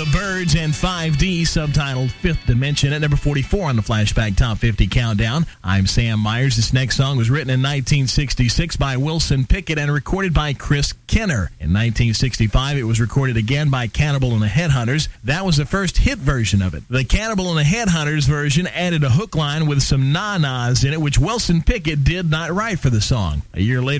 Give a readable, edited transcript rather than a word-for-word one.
Byrds and 5D, subtitled Fifth Dimension, at number 44 on the Flashback Top 50 Countdown. I'm Sam Myers. This next song was written in 1966 by Wilson Pickett and recorded by Chris Kenner. In 1965, it was recorded again by Cannibal and the Headhunters. That was the first hit version of it. The Cannibal and the Headhunters version added a hook line with some na-nas in it, which Wilson Pickett did not write for the song. A year later,